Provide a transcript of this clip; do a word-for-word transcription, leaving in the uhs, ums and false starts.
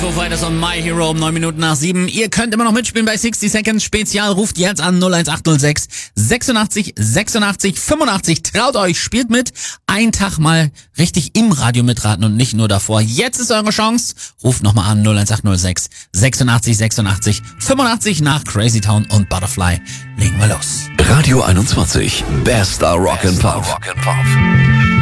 Foo Fighters und My Hero um neun Minuten nach sieben. Ihr könnt immer noch mitspielen bei sixty Seconds Spezial. Ruft jetzt an null eins acht null sechs sechsundachtzig sechsundachtzig fünfundachtzig. Traut euch, spielt mit. Einen Tag mal richtig im Radio mitraten und nicht nur davor. Jetzt ist eure Chance. Ruft nochmal an null eins acht null sechs sechsundachtzig sechsundachtzig fünfundachtzig. Nach Crazy Town und Butterfly legen wir los. Radio einundzwanzig. Bester Rock and Pop.